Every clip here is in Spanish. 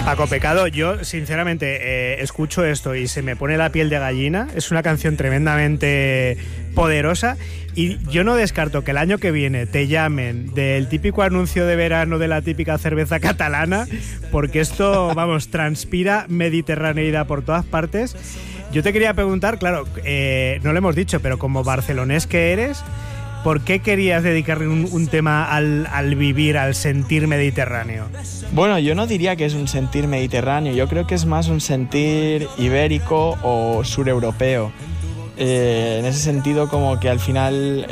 Paco Pecado, yo sinceramente escucho esto y se me pone la piel de gallina. Es una canción tremendamente poderosa y yo no descarto que el año que viene te llamen del típico anuncio de verano de la típica cerveza catalana, porque esto, vamos, transpira mediterraneidad por todas partes. Yo te quería preguntar, claro, no lo hemos dicho, pero como barcelonés que eres, ¿por qué querías dedicarle un tema al vivir, al sentir mediterráneo? Bueno, yo no diría que es un sentir mediterráneo, yo creo que es más un sentir ibérico o sureuropeo. En ese sentido, como que al final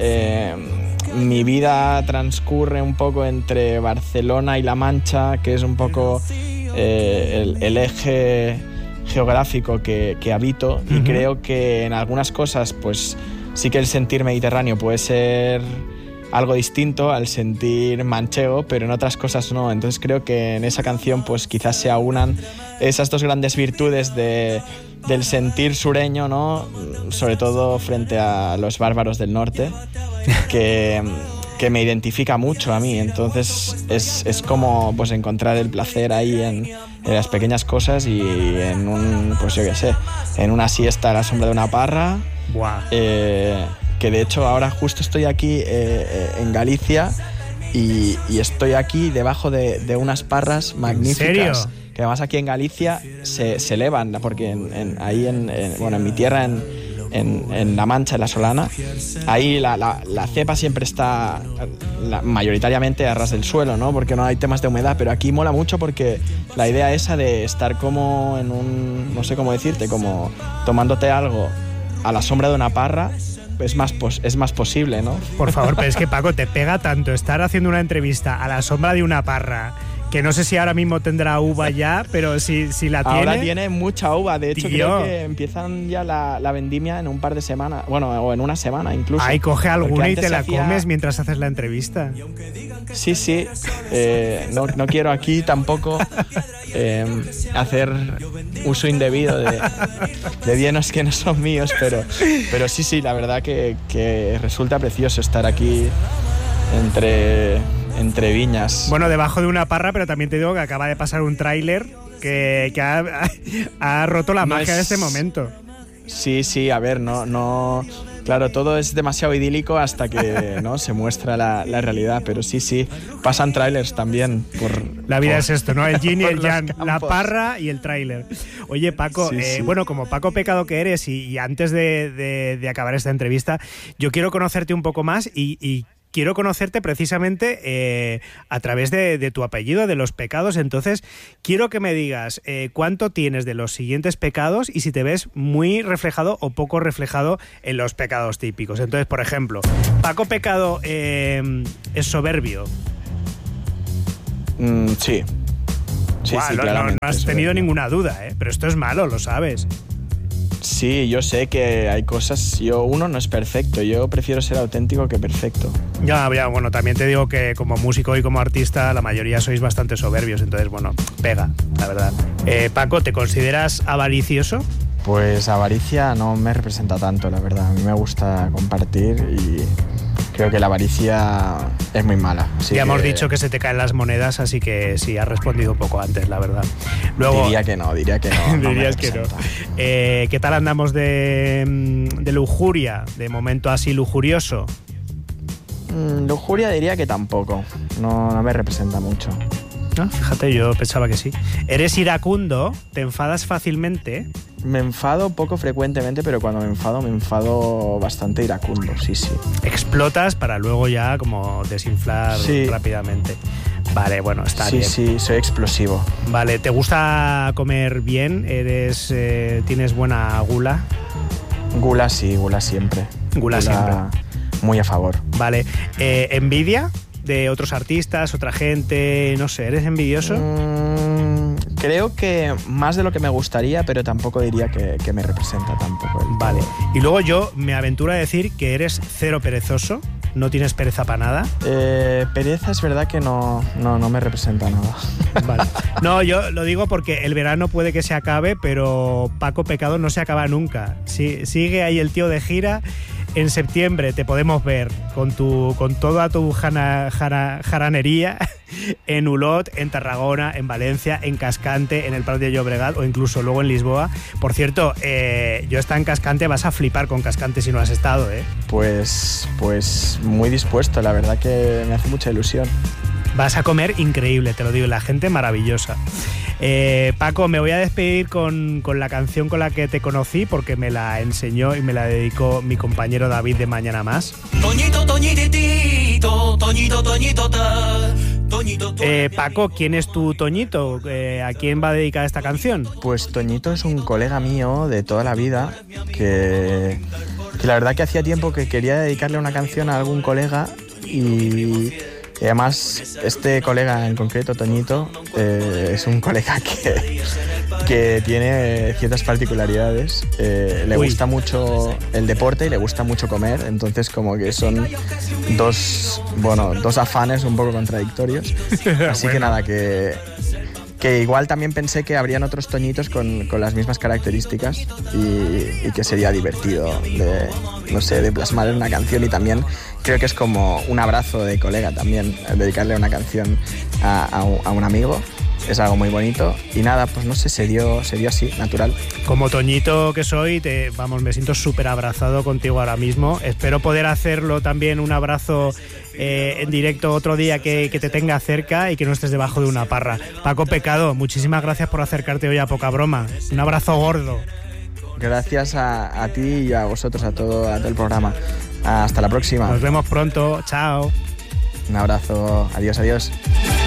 mi vida transcurre un poco entre Barcelona y La Mancha, que es un poco el eje geográfico que habito, y creo que en algunas cosas pues sí que el sentir mediterráneo puede ser algo distinto al sentir manchego, pero en otras cosas no. Entonces creo que en esa canción pues quizás se aunan esas dos grandes virtudes del sentir sureño, ¿no? Sobre todo frente a los bárbaros del norte, que me identifica mucho a mí. Entonces es como pues encontrar el placer ahí en las pequeñas cosas y en un, pues yo qué sé, en una siesta a la sombra de una parra. Wow. Que de hecho ahora justo estoy aquí en Galicia y estoy aquí debajo de unas parras magníficas. ¿En serio? Que además aquí en Galicia se elevan, porque ahí en mi tierra, en La Mancha, en la Solana, ahí la cepa siempre está mayoritariamente a ras del suelo, ¿no? Porque no hay temas de humedad, pero aquí mola mucho porque la idea esa de estar como en un, no sé cómo decirte, como tomándote algo a la sombra de una parra, es más posible, ¿no? Por favor, pero es que Paco, te pega tanto estar haciendo una entrevista a la sombra de una parra, que no sé si ahora mismo tendrá uva ya, pero si la tiene... Ahora tiene mucha uva, de hecho, tío, creo que empiezan ya la vendimia en un par de semanas, bueno, o en una semana incluso. Ay, coge alguna y te la hacía... comes mientras haces la entrevista. Sí, no quiero aquí tampoco hacer uso indebido de bienes que no son míos, pero sí, la verdad que resulta precioso estar aquí entre viñas. Bueno, debajo de una parra, pero también te digo que acaba de pasar un tráiler que ha roto la magia de este momento. Sí, a ver, no... Claro, todo es demasiado idílico hasta que no se muestra la realidad, pero sí, pasan trailers también. La vida es esto, ¿no? El yin y el yang, la parra y el tráiler. Oye, Paco, sí. Bueno, como Paco Pecado que eres y antes de acabar esta entrevista, yo quiero conocerte un poco más y quiero conocerte precisamente a través de tu apellido, de los pecados. Entonces, quiero que me digas cuánto tienes de los siguientes pecados y si te ves muy reflejado o poco reflejado en los pecados típicos. Entonces, por ejemplo, Paco Pecado es soberbio. Sí. Wow, sí, claramente. No has tenido ninguna duda, pero esto es malo, lo sabes. Sí, yo sé que hay cosas... Uno no es perfecto, yo prefiero ser auténtico que perfecto. Ya, bueno, también te digo que como músico y como artista la mayoría sois bastante soberbios, entonces, bueno, pega, la verdad. Paco, ¿te consideras avaricioso? Pues avaricia no me representa tanto, la verdad. A mí me gusta compartir y creo que la avaricia es muy mala. Ya hemos dicho que se te caen las monedas, así que sí, has respondido un poco antes, la verdad. Luego, diría que no. Dirías que no. ¿Qué tal andamos de lujuria? De momento así lujurioso. Lujuria diría que tampoco. No me representa mucho. Ah, fíjate, yo pensaba que sí. ¿Eres iracundo? ¿Te enfadas fácilmente? Me enfado poco frecuentemente, pero cuando me enfado bastante iracundo, sí. Explotas para luego ya como desinflar rápidamente. Vale, bueno, está bien. Sí, soy explosivo. Vale, ¿te gusta comer bien? ¿Tienes buena gula? Gula siempre. Gula siempre. Muy a favor. Vale, ¿envidia de otros artistas, otra gente? No sé, ¿eres envidioso? Creo que más de lo que me gustaría, pero tampoco diría que me representa tampoco. Vale, y luego yo me aventuro a decir que eres cero perezoso. ¿No tienes pereza para nada? Pereza es verdad que no me representa nada. Vale. No, yo lo digo porque el verano puede que se acabe, pero Paco Pecado no se acaba nunca. Sí, sigue ahí el tío de gira. En septiembre te podemos ver con toda tu jaranería en Olot, en Tarragona, en Valencia, en Cascante, en el Prat de Llobregat o incluso luego en Lisboa. Por cierto, yo he estado en Cascante, vas a flipar con Cascante si no has estado, ¿eh? Pues muy dispuesto, la verdad que me hace mucha ilusión. Vas a comer increíble, te lo digo, la gente maravillosa. Paco, me voy a despedir con la canción con la que te conocí porque me la enseñó y me la dedicó mi compañero David de Mañana Más. Toñito, toñitito, toñito, toñito, toñito. Paco, ¿quién es tu Toñito? ¿A quién va a dedicar esta canción? Pues Toñito es un colega mío de toda la vida que la verdad que hacía tiempo que quería dedicarle una canción a algún colega y además este colega en concreto, Toñito, es un colega que tiene ciertas particularidades. Le gusta mucho el deporte y le gusta mucho comer, entonces como que son dos afanes un poco contradictorios. Así que nada, que igual también pensé que habrían otros Toñitos con las mismas características y que sería divertido de plasmar en una canción, y también creo que es como un abrazo de colega también, dedicarle una canción a un amigo. Es algo muy bonito y nada, pues no sé, se dio así, natural. Como Toñito que soy, me siento súper abrazado contigo ahora mismo. Espero poder hacerlo también, un abrazo en directo otro día que te tenga cerca y que no estés debajo de una parra. Paco Pecado, muchísimas gracias por acercarte hoy a Poca Broma. Un abrazo gordo. Gracias a ti y a vosotros, a todo el programa. Hasta la próxima. Nos vemos pronto. Chao. Un abrazo. Adiós, adiós.